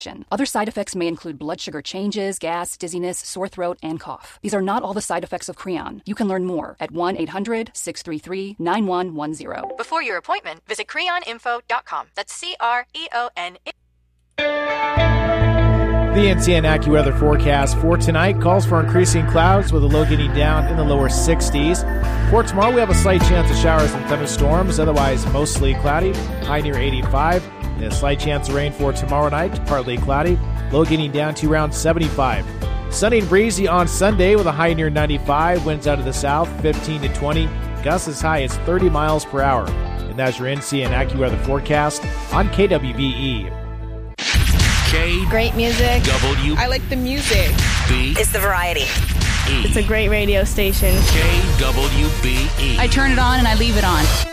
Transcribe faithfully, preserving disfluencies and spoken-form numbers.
Other side effects may include blood sugar changes, gas, dizziness, sore throat, and cough. These are not all the side effects of Creon. You can learn more at one eight hundred six three three nine one one zero. Before your appointment, visit creon info dot com. That's C R E O N. The N C N AccuWeather forecast for tonight calls for increasing clouds with a low getting down in the lower sixties. For tomorrow, we have a slight chance of showers and thunderstorms, otherwise mostly cloudy, high near eighty-five. And a slight chance of rain for tomorrow night, partly cloudy, low getting down to around seventy-five. Sunny and breezy on Sunday with a high near ninety-five, winds out of the south fifteen to twenty, gusts as high as thirty miles per hour. And that's your N C N AccuWeather forecast on K W B E. K. Great music. W. I like the music. B. It's the variety. E. It's a great radio station. K W B E. I turn it on and I leave it on.